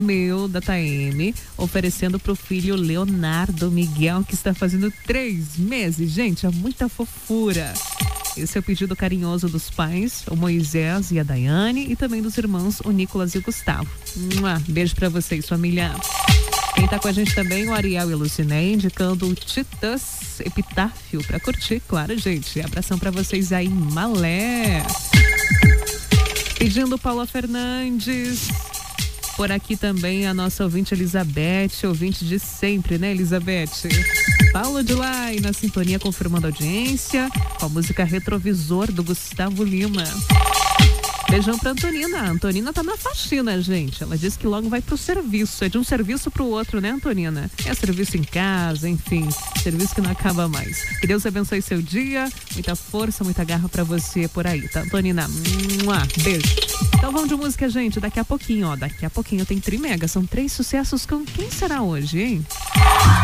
Meu da Taeme, oferecendo pro filho Leonardo Miguel, que está fazendo 3 meses. Gente, é muita fofura. Esse é o pedido carinhoso dos pais, o Moisés e a Daiane, e também dos irmãos, o Nicolas e o Gustavo. Beijo pra vocês, família. Quem tá com a gente também, o Ariel e a Luciné, indicando o Titãs Epitáfio pra curtir, claro, gente. Abração pra vocês aí, Malé. Pedindo Paula Fernandes. Por aqui também a nossa ouvinte Elizabeth, ouvinte de sempre, né, Elizabeth? Paulo de Lai na sintonia, confirmando a audiência, com a música Retrovisor do Gustavo Lima. Beijão pra Antonina. A Antonina tá na faxina, gente. Ela disse que logo vai pro serviço. É de um serviço pro outro, né, Antonina? É serviço em casa, enfim. Serviço que não acaba mais. Que Deus abençoe seu dia. Muita força, muita garra pra você por aí, tá, Antonina? Beijo. Então vamos de música, gente. Daqui a pouquinho, ó. Daqui a pouquinho tem Trimega. São 3 sucessos com quem será hoje, hein?